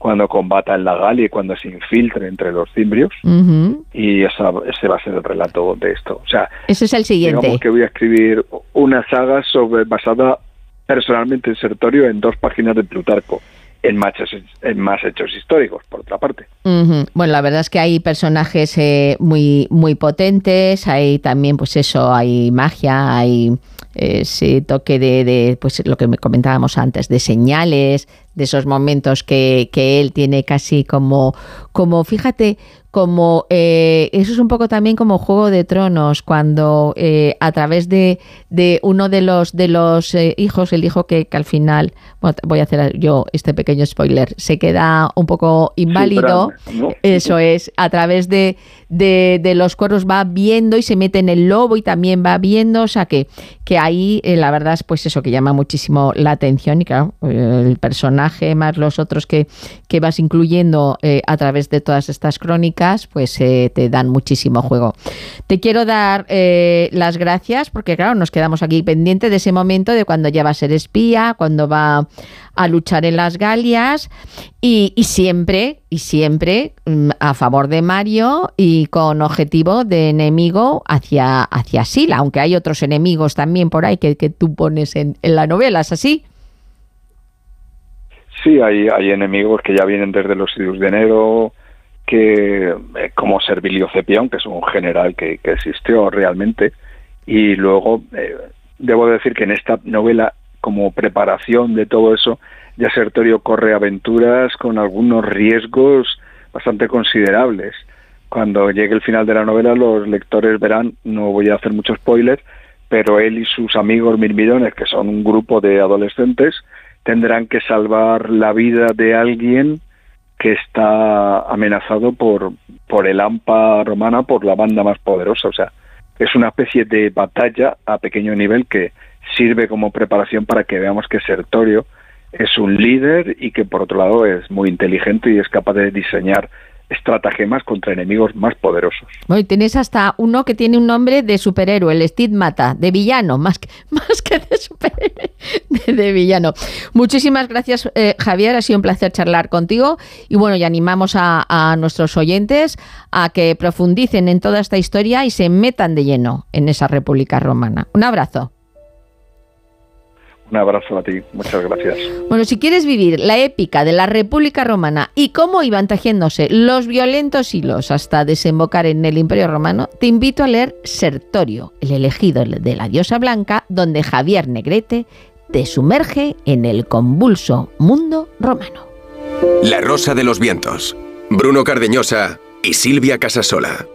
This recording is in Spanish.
cuando combata en la Galia y cuando se infiltre entre los cimbrios. Y ese va a ser el relato de esto. O sea, ese es el siguiente. Digamos que voy a escribir una saga basada personalmente en Sertorio en 2 páginas de Plutarco, en más hechos históricos, por otra parte. Bueno, la verdad es que hay personajes muy, muy potentes, hay también, pues eso, hay magia, hay ese toque de pues lo que me comentábamos antes, de señales, de esos momentos que él tiene casi como fíjate, como eso es un poco también como Juego de Tronos, cuando a través de uno de los hijos, el hijo que al final, bueno, voy a hacer yo este pequeño spoiler, se queda un poco inválido, sí, ¿no? Eso es, a través de los cuernos va viendo y se mete en el lobo y también va viendo, o sea que ahí la verdad es pues eso que llama muchísimo la atención y claro, el personaje más los otros que vas incluyendo a través de todas estas crónicas pues te dan muchísimo juego. Te quiero dar las gracias porque claro, nos quedamos aquí pendientes de ese momento de cuando ya va a ser espía, cuando va a luchar en las Galias y siempre a favor de Mario y con objetivo de enemigo hacia Sila, aunque hay otros enemigos también por ahí que tú pones en la novela, ¿es así? Sí, hay enemigos que ya vienen desde los Idus de Nero, que como Servilio Cepión, que es un general que existió realmente, y luego debo decir que en esta novela, como preparación de todo eso, ya Sertorio corre aventuras con algunos riesgos bastante considerables. Cuando llegue el final de la novela, los lectores verán, no voy a hacer mucho spoiler, pero él y sus amigos mirmidones, que son un grupo de adolescentes, tendrán que salvar la vida de alguien que está amenazado por el AMPA romana, por la banda más poderosa. O sea, es una especie de batalla a pequeño nivel que sirve como preparación para que veamos que Sertorio es un líder y que por otro lado es muy inteligente y es capaz de diseñar estratagemas contra enemigos más poderosos. Bueno, y tienes hasta uno que tiene un nombre de superhéroe, el Stigmata, de villano, más que de superhéroe, de villano. Muchísimas gracias, Javier, ha sido un placer charlar contigo y bueno, y animamos a nuestros oyentes a que profundicen en toda esta historia y se metan de lleno en esa República Romana. Un abrazo. Un abrazo a ti, muchas gracias. Bueno, si quieres vivir la épica de la República Romana y cómo iban tejiéndose los violentos hilos hasta desembocar en el Imperio Romano, te invito a leer Sertorio, el elegido de la diosa blanca, donde Javier Negrete te sumerge en el convulso mundo romano. La Rosa de los Vientos, Bruno Cardeñosa y Silvia Casasola.